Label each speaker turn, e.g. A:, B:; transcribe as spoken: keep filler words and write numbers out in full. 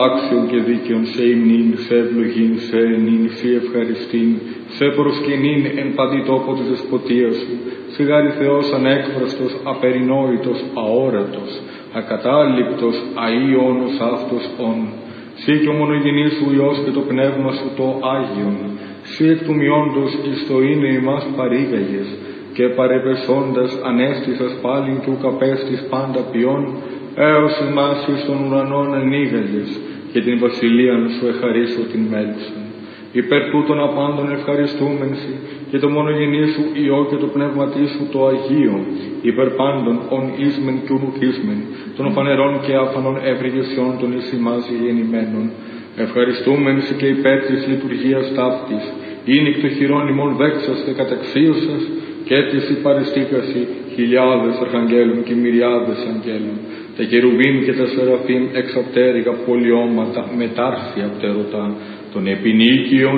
A: άξιον και δίκαιον σε υμνήν, σε ευλογήν, σε ενήν, σε ευχαριστήν, σε προσκυνήν εν παντή τόπο της δεσποτείας σου, σιγάρι Θεός ανέκφραστος, απερινόητος, αόρατος, ακατάληπτος, αΐονος αυτός ον. Σύ και ο μονογενής σου Υιός και το πνεύμα σου το Άγιον, σύ εκ του μειόντος εις το είναι ημάς παρήγαγες, και παρεπεσόντας ανέστησας πάλιν και ουκαπέστης πάντα ποιόν, έως ημάς εις των ουρανών ενήγαγες, και την βασιλείαν σου εχαρίσω την μέλουσαν. Υπέρ τούτων απάντων ευχαριστούμενσι, και το μονογενή σου Υιό και το πνεύματί σου το Αγίο, υπέρ πάντων ον ίσμεν και ον ουκίσμεν, των φανερών και άφανων ευρυγεσιών των εις ημάς γεννημένων. Ευχαριστούμενσι και υπέρ της λειτουργίας ταύτης, είναι εκ το χειρών ημών δέξαστε καταξίωσας, και της υπαριστήκαση χιλιάδες αρχαγγέλων και μυριάδες αγγέλων. Τα κερουβίμ και τα σεραφείμ εξαπτέρυγα πολιώματα μετάρθια πτερωτά, των επινίκιων